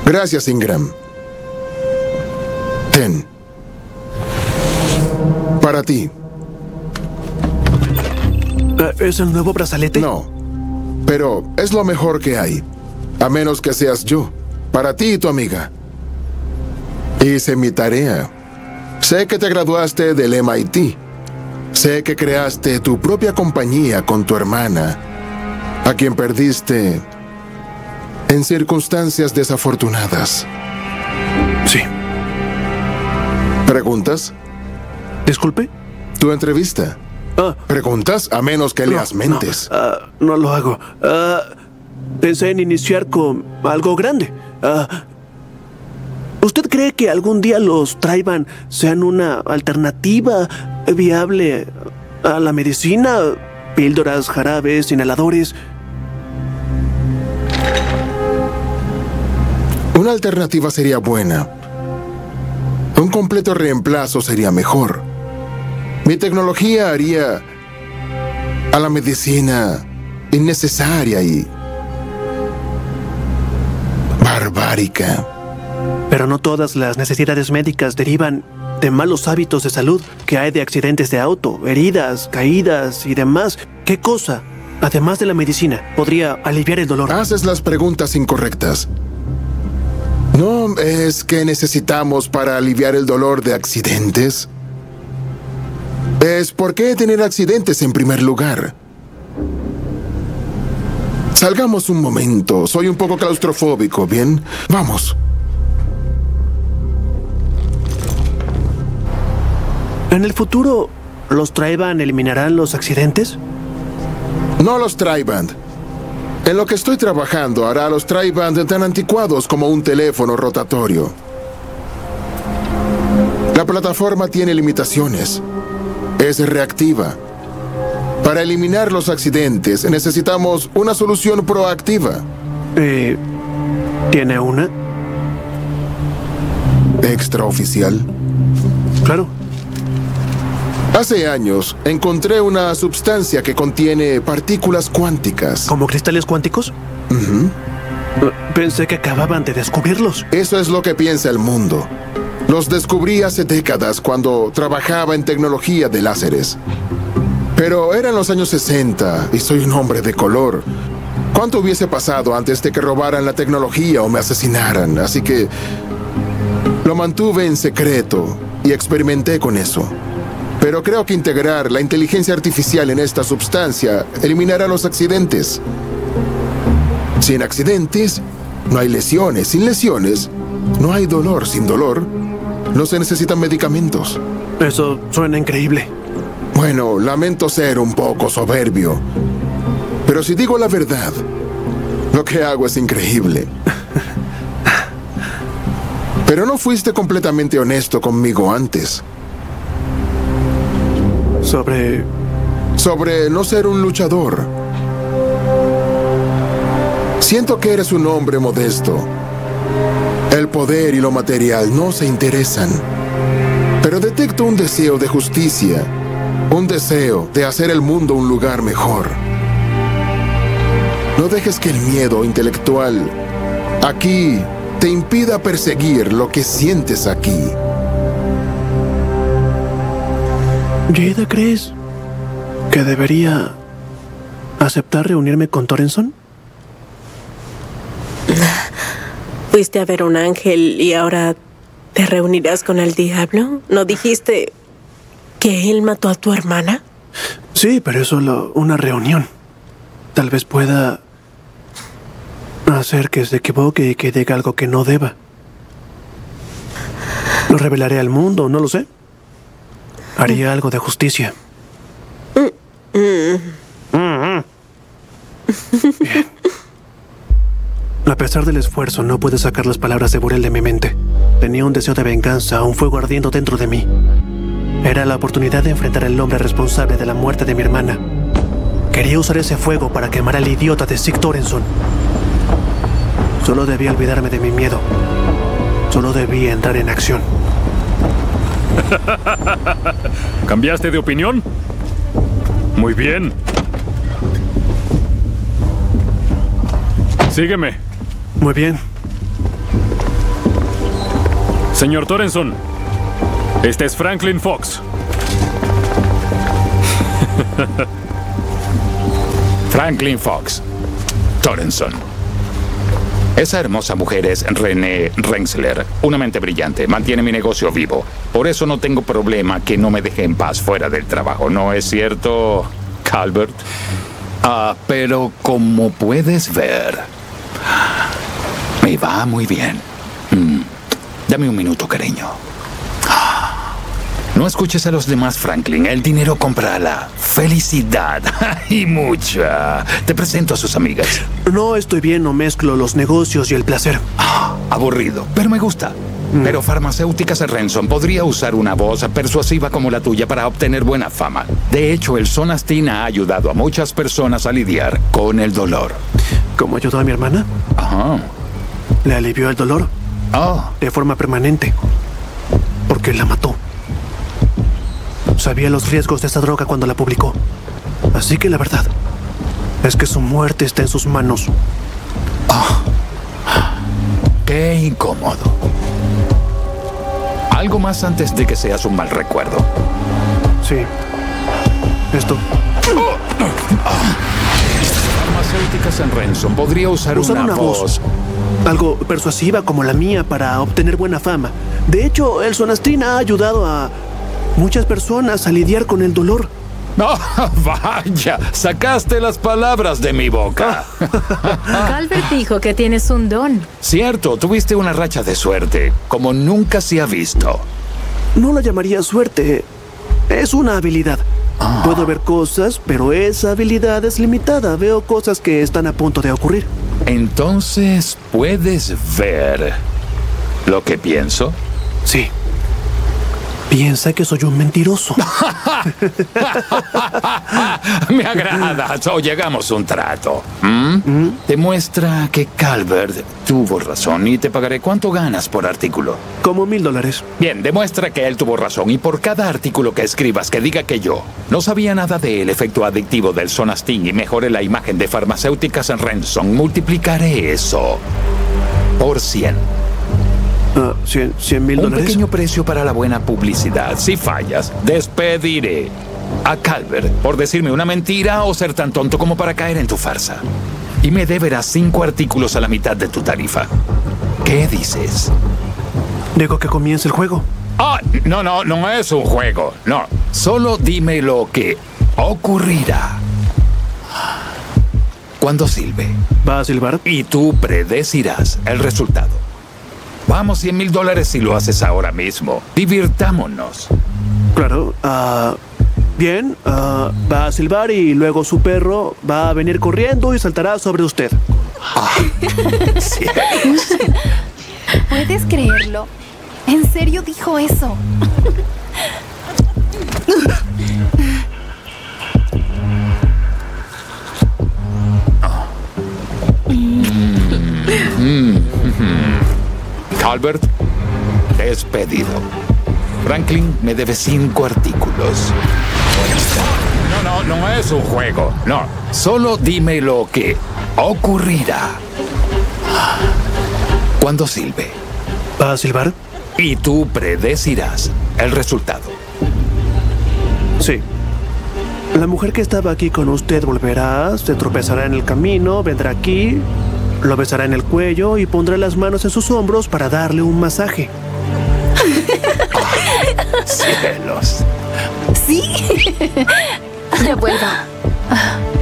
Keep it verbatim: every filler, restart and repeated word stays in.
Gracias, Ingram. Ten. Para ti. ¿Es el nuevo brazalete? No, pero es lo mejor que hay. A menos que seas yo. Para ti y tu amiga. Hice mi tarea. Sé que te graduaste del M I T. Sé que creaste tu propia compañía con tu hermana, a quien perdiste en circunstancias desafortunadas. Sí. ¿Preguntas? ¿Disculpe? Tu entrevista. Ah, ¿Preguntas? A menos que leas no, mentes. No, uh, no lo hago. Uh, pensé en iniciar con algo grande. Uh, ¿Usted cree que algún día los Traiban sean una alternativa viable a la medicina? Píldoras, jarabes, inhaladores. Una alternativa sería buena. Un completo reemplazo sería mejor. Mi tecnología haría a la medicina innecesaria y barbárica. Pero no todas las necesidades médicas derivan de malos hábitos de salud que hay de accidentes de auto, heridas, caídas y demás. ¿Qué cosa, además de la medicina, podría aliviar el dolor? Haces las preguntas incorrectas. ¿No es que necesitamos para aliviar el dolor de accidentes? Es por qué tener accidentes en primer lugar. Salgamos un momento. Soy un poco claustrofóbico, ¿bien? Vamos. ¿En el futuro los Traiban eliminarán los accidentes? No los Triband. En lo que estoy trabajando hará a los Triband tan anticuados como un teléfono rotatorio. La plataforma tiene limitaciones. Es reactiva. Para eliminar los accidentes necesitamos una solución proactiva. Eh, ¿Tiene una? ¿Extraoficial? Claro. Hace años encontré una sustancia que contiene partículas cuánticas. ¿Como cristales cuánticos? Uh-huh. Pensé que acababan de descubrirlos. Eso es lo que piensa el mundo. Los descubrí hace décadas cuando trabajaba en tecnología de láseres. Pero eran los años sesenta y soy un hombre de color. ¿Cuánto hubiese pasado antes de que robaran la tecnología o me asesinaran? Así que lo mantuve en secreto y experimenté con eso. Pero creo que integrar la inteligencia artificial en esta sustancia eliminará los accidentes. Sin accidentes, no hay lesiones. Sin lesiones, no hay dolor. Sin dolor, no se necesitan medicamentos. Eso suena increíble. Bueno, lamento ser un poco soberbio. Pero si digo la verdad, lo que hago es increíble. Pero no fuiste completamente honesto conmigo antes. Sobre... Sobre no ser un luchador. Siento que eres un hombre modesto. El poder y lo material no se interesan. Pero detecto un deseo de justicia. Un deseo de hacer el mundo un lugar mejor. No dejes que el miedo intelectual aquí te impida perseguir lo que sientes aquí. Jada, ¿crees que debería aceptar reunirme con Torenson? Fuiste a ver un ángel y ahora te reunirás con el diablo. ¿No dijiste que él mató a tu hermana? Sí, pero es solo una reunión. Tal vez pueda hacer que se equivoque y que diga algo que no deba. Lo revelaré al mundo, no lo sé. Haría algo de justicia. Mm. Mm-hmm. Bien. A pesar del esfuerzo, no pude sacar las palabras de Burel de mi mente. Tenía un deseo de venganza, un fuego ardiendo dentro de mí. Era la oportunidad de enfrentar al hombre responsable de la muerte de mi hermana. Quería usar ese fuego para quemar al idiota de Sig Torenson. Solo debía olvidarme de mi miedo. Solo debía entrar en acción. ¿Cambiaste de opinión? Muy bien. Sígueme. Muy bien. Señor Torenson, este es Franklin Fox. Franklin Fox. Torenson. Esa hermosa mujer es René Rensler, una mente brillante, mantiene mi negocio vivo. Por eso no tengo problema que no me deje en paz fuera del trabajo, ¿no es cierto, Calvert? Ah, pero como puedes ver, me va muy bien. Mm. Dame un minuto, cariño. No escuches a los demás, Franklin. El dinero compra la felicidad. Y mucha. Te presento a sus amigas. No estoy bien, no mezclo los negocios y el placer. Ah, aburrido, pero me gusta. Mm. Pero Farmacéuticas Renson podría usar una voz persuasiva como la tuya para obtener buena fama. De hecho, el Sonastin ha ayudado a muchas personas a lidiar con el dolor. ¿Cómo ayudó a mi hermana? Ajá. Le alivió el dolor. Oh. De forma permanente. Porque la mató. Sabía los riesgos de esa droga cuando la publicó. Así que la verdad es que su muerte está en sus manos. Oh. Qué incómodo. Algo más antes de que seas un mal recuerdo. Sí. Esto. Oh. Oh. Farmacéuticas en Renson podría usar, usar una, una voz. voz. Algo persuasiva como la mía para obtener buena fama. De hecho, el Sonastin ha ayudado a muchas personas a lidiar con el dolor. Oh, vaya, sacaste las palabras de mi boca. Calvert dijo que tienes un don. Cierto, tuviste una racha de suerte, como nunca se ha visto. No la llamaría suerte. Es una habilidad. Ah. Puedo ver cosas, pero esa habilidad es limitada. Veo cosas que están a punto de ocurrir. Entonces, ¿puedes ver lo que pienso? Sí. Piensa que soy un mentiroso. Me agrada. So, llegamos a un trato. ¿Mm? ¿Mm? Demuestra que Calvert tuvo razón y te pagaré. ¿Cuánto ganas por artículo? Como mil dólares. Bien, demuestra que él tuvo razón y por cada artículo que escribas que diga que yo no sabía nada del efecto adictivo del Sonastin y mejoré la imagen de Farmacéuticas en Renson, multiplicaré eso por cien. Uh, ¿cien mil dólares? Un pequeño precio para la buena publicidad. Si fallas, despediré a Calvert por decirme una mentira o ser tan tonto como para caer en tu farsa. Y me deberás cinco artículos a la mitad de tu tarifa. ¿Qué dices? Digo que comience el juego. Ah, no, no, no es un juego. No, solo dime lo que ocurrirá cuando silbe. ¿Va a silbar? Y tú predecirás el resultado. Vamos, cien mil dólares si lo haces ahora mismo. Divirtámonos. Claro. Uh, bien. Uh, va a silbar y luego su perro va a venir corriendo y saltará sobre usted. Ah, sí. ¿Puedes creerlo? ¿En serio dijo eso? Calvert, despedido. Franklin me debe cinco artículos. No, no, no es un juego. No, solo dime lo que ocurrirá cuando silbe. ¿Va a silbar? Y tú predecirás el resultado. Sí. La mujer que estaba aquí con usted volverá, se tropezará en el camino, vendrá aquí, lo besará en el cuello y pondrá las manos en sus hombros para darle un masaje. Oh, cielos. Sí. De vuelta.